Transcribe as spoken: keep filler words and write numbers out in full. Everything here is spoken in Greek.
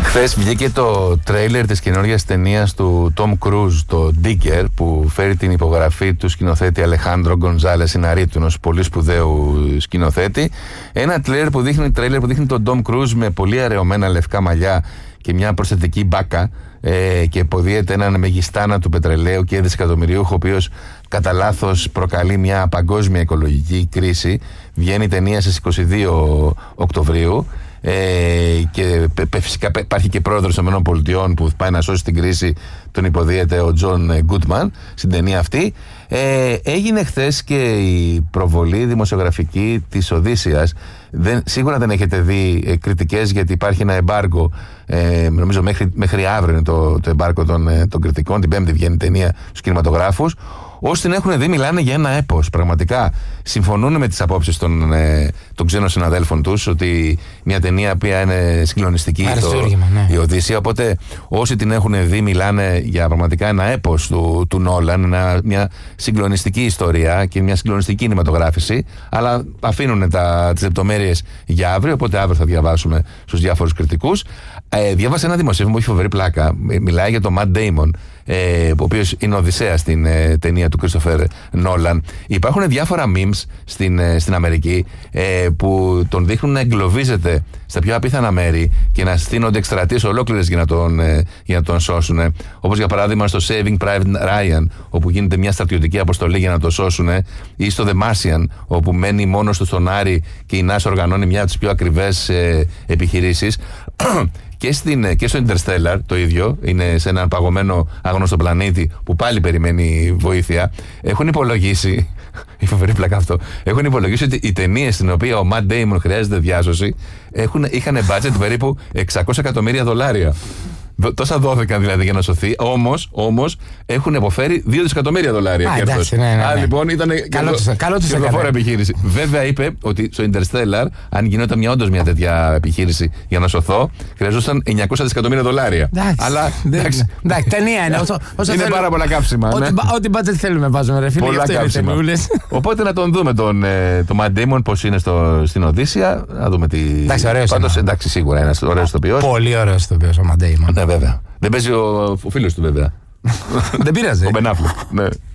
Χθες βγήκε το τρέιλερ της καινούργιας ταινίας του Tom Cruise, το Digger, που φέρει την υπογραφή του σκηνοθέτη Αλεχάνδρο Γκονζάλες Ιναρρίτου, ενός πολύ σπουδαίου σκηνοθέτη. Ένα τρέιλερ που δείχνει, τρέιλερ που δείχνει τον Tom Cruise με πολύ αραιωμένα λευκά μαλλιά και μια προσθετική μπάκα, ε, και υποδίεται έναν μεγιστάνα του πετρελαίου και δισεκατομμυριούχο, ο οποίος κατά λάθος προκαλεί μια παγκόσμια οικολογική κρίση. Βγαίνει η ταινία στις είκοσι δύο Οκτωβρίου. Ε, και φυσικά υπάρχει και πρόεδρος των ΗΠΑ που πάει να σώσει την κρίση, τον υποδίεται ο Τζον Γκούτμαν στην ταινία αυτή. Ε, έγινε χθες και η προβολή δημοσιογραφική της Οδύσσιας. Δεν, σίγουρα δεν έχετε δει ε, κριτικές, γιατί υπάρχει ένα εμπάργκο, ε, νομίζω μέχρι, μέχρι αύριο είναι το, το εμπάργκο των, ε, των κριτικών. Την Πέμπτη βγαίνει η ταινία στους κινηματογράφους. Όσοι την έχουν δει μιλάνε για ένα έπος. Πραγματικά συμφωνούν με τις απόψεις των, ε, των ξένων συναδέλφων τους ότι μια ταινία που είναι συγκλονιστική, το, ναι. η Οδύσσια. Οπότε όσοι την έχουν δει μιλάνε για πραγματικά ένα έπος του, του Νόλαν, ένα, μια συγκλονιστική ιστορία και μια συγκλονιστική κινηματογράφηση. Αλλά αφήνουν τα, τις λεπτομέρειες για αύριο, οπότε αύριο θα διαβάσουμε στους διάφορους κριτικούς. Ε, διάβασα ένα δημοσίευμα που έχει φοβερή πλάκα. Μιλάει για τον Matt Damon, ε, ο οποίος είναι Οδυσσέας στην ε, ταινία του Christopher Nolan. Υπάρχουν διάφορα memes στην, ε, στην Αμερική, ε, που τον δείχνουν να εγκλωβίζεται στα πιο απίθανα μέρη και να στείνονται εκστρατείες ολόκληρες για να τον, ε, για να τον σώσουν. Όπως για παράδειγμα στο Saving Private Ryan, όπου γίνεται μια στρατιωτική αποστολή για να τον σώσουν, ή στο The Martian, όπου μένει μόνος του στον Άρη και η NASA οργανώνει μια από τις πιο ακριβές ε, επιχειρήσεις. Και, στην, και στο Interstellar το ίδιο, είναι σε έναν παγωμένο άγνωστο πλανήτη που πάλι περιμένει βοήθεια. Έχουν υπολογίσει, η φοβερή πλάκα αυτό, έχουν υπολογίσει ότι οι ταινίες στην οποία ο Matt Damon χρειάζεται διάσωση έχουν, είχαν budget περίπου εξακόσια εκατομμύρια δολάρια. Τόσα δόθηκαν δηλαδή για να σωθεί, όμως, όμως έχουν αποφέρει δύο δισεκατομμύρια δολάρια κέρδος. Ναι, ναι, ναι. Άρα λοιπόν ήταν κερδοφόρα επιχείρηση. Βέβαια είπε ότι στο Interstellar, αν γινόταν μια, όντως μια τέτοια επιχείρηση για να σωθώ, χρειαζόταν εννιακόσια δισεκατομμύρια δολάρια. Εντάξει, αλλά εντάξει, εντάξει, ταινία είναι. Όσο, όσο είναι πάρα πολλά κάψιμα. Ό,τι budget θέλουμε βάζουμε, ρε φίλε. Πολλά κάψιμα. Οπότε να τον δούμε τον Matt Damon πώς είναι στην Οδύσσια. Να δούμε τι. Εντάξει, ωραίος. Πάντως εντάξει, σίγουρα είναι ένας ωραίος ηθοποιός. Πολύ ωραίος ηθοποιός ο Matt Damon. Ναι, βέβαια. Δεν παίζει ο, ο φίλος του, βέβαια. Δεν πειράζει. Ο Ben Affleck. Ναι.